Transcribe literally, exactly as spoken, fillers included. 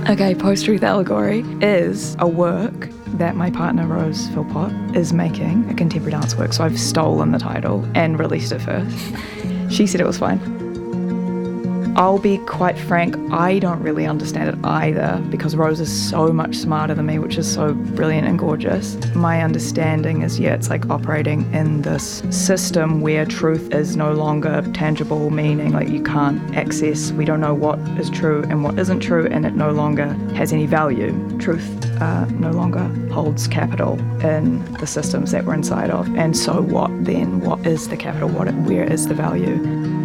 Okay, Post-Truth Allegory is a work that my partner Rose Philpott is making, a contemporary dance work, so I've stolen the title and released it first. She said it was fine. I'll be quite frank, I don't really understand it either because Rose is so much smarter than me, which is so brilliant and gorgeous. My understanding is, yeah, it's like operating in this system where truth is no longer tangible, meaning like you can't access, we don't know what is true and what isn't true, and it no longer has any value. Truth uh, no longer holds capital in the systems that we're inside of. And so what then? What is the capital? What? Where is the value?